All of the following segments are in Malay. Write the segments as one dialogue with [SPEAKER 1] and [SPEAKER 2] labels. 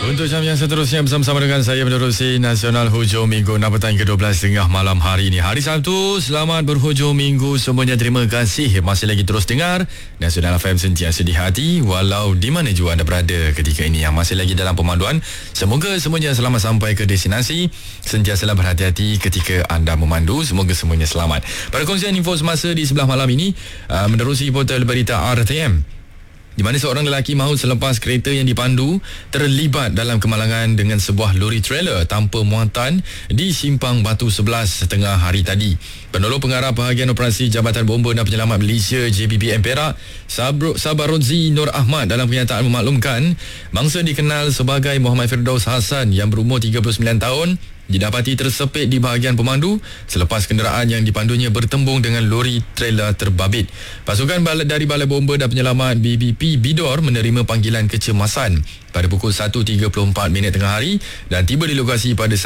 [SPEAKER 1] Untuk jam yang seterusnya bersama-sama dengan saya menerusi Nasional Hujung Minggu 6 petang ke 12.30 malam hari ini. Hari Sabtu, selamat berhujung minggu semuanya. Terima kasih masih lagi terus dengar Nasional FM sentiasa di hati walau di mana jua anda berada ketika ini. Yang masih lagi dalam pemanduan, semoga semuanya selamat sampai ke destinasi. Sentiasalah berhati-hati ketika anda memandu. Semoga semuanya selamat. Pada kongsian info semasa di sebelah malam ini, menerusi portal berita RTM, di mana seorang lelaki maut selepas kereta yang dipandu terlibat dalam kemalangan dengan sebuah lori trailer tanpa muatan di Simpang Batu 11 setengah hari tadi. Penolong pengarah bahagian operasi Jabatan Bomba dan Penyelamat Malaysia JBBM Perak, Sabarozi Nur Ahmad, dalam kenyataan memaklumkan mangsa dikenal sebagai Muhammad Firdaus Hassan yang berumur 39 tahun didapati tersepit di bahagian pemandu selepas kenderaan yang dipandunya bertembung dengan lori trailer terbabit. Pasukan dari Balai Bomba dan Penyelamat BBP Bidor menerima panggilan kecemasan pada pukul 1.34 tengah hari dan tiba di lokasi pada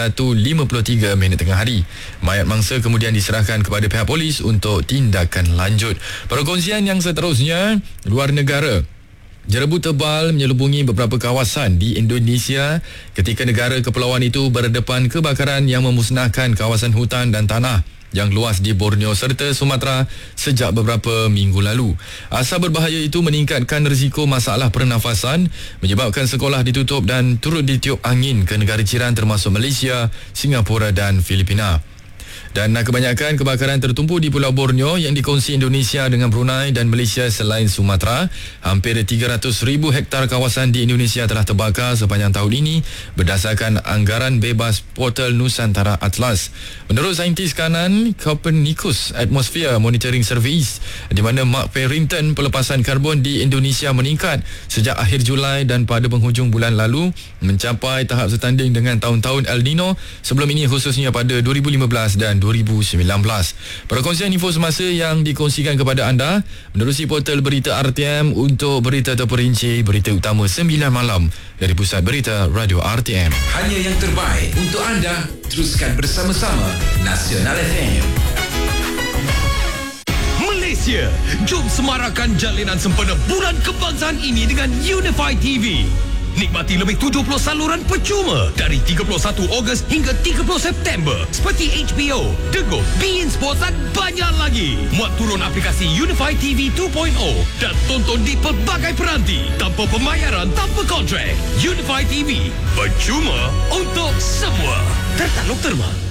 [SPEAKER 1] 1.53 tengah hari. Mayat mangsa kemudian diserahkan kepada pihak polis untuk tindakan lanjut. Perkongsian yang seterusnya, luar negara. Jerebu tebal menyelubungi beberapa kawasan di Indonesia ketika negara kepulauan itu berdepan kebakaran yang memusnahkan kawasan hutan dan tanah yang luas di Borneo serta Sumatera sejak beberapa minggu lalu. Asal berbahaya itu meningkatkan risiko masalah pernafasan, menyebabkan sekolah ditutup dan turut ditiup angin ke negara jiran termasuk Malaysia, Singapura dan Filipina. Dan kebanyakan kebakaran tertumpu di Pulau Borneo yang dikongsi Indonesia dengan Brunei dan Malaysia selain Sumatera. Hampir 300,000 hektar kawasan di Indonesia telah terbakar sepanjang tahun ini berdasarkan anggaran bebas portal Nusantara Atlas. Menurut saintis kanan Copernicus Atmosphere Monitoring Service, di mana Mark Perrington, pelepasan karbon di Indonesia meningkat sejak akhir Julai dan pada penghujung bulan lalu mencapai tahap setanding dengan tahun-tahun El Nino sebelum ini, khususnya pada 2015 dan 2019. Perkongsian info semasa yang dikongsikan kepada anda menerusi portal berita RTM. Untuk berita terperinci, berita utama 9 malam dari Pusat Berita Radio RTM.
[SPEAKER 2] Hanya yang terbaik untuk anda. Teruskan bersama-sama Nasional FM.
[SPEAKER 3] Malaysia, jom semarakkan jalinan sempena Bulan Kebangsaan ini dengan Unify TV. Nikmati lebih 70 saluran percuma dari 31 Ogos hingga 30 September seperti HBO, Dego, beIN Sports dan banyak lagi. Muat turun aplikasi Unify TV 2.0 dan tonton di pelbagai peranti tanpa pembayaran, tanpa kontrak. Unify TV, percuma untuk semua. Tertaluk terma.